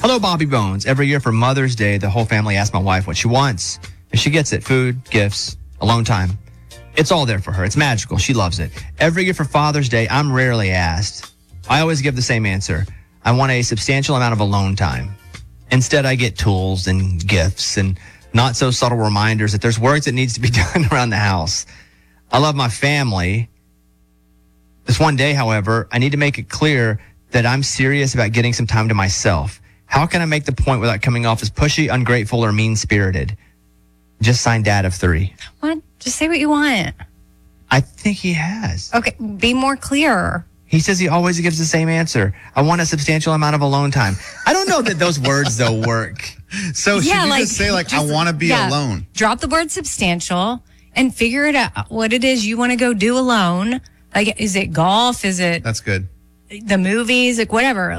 Hello, Bobby Bones. Every year for Mother's Day, the whole family asks my wife what she wants. And she gets it. Food, gifts, alone time. It's all there for her. It's magical. She loves it. Every year for Father's Day, I'm rarely asked. I always give the same answer. I want a substantial amount of alone time. Instead, I get tools and gifts and not so subtle reminders that there's work that needs to be done around the house. I love my family. This one day, however, I need to make it clear that I'm serious about getting some time to myself. How can I make the point without coming off as pushy, ungrateful, or mean-spirited? Just signed Dad of 3. What? Just say what you want. I think he has. Okay, be more clear. He says he always gives the same answer. I want a substantial amount of alone time. I don't know that those words, though, work. So should you just say, I want to be alone? Drop the word substantial and figure it out, what it is you want to go do alone. Like, is it golf? Is it That's good. the movies? Like, whatever.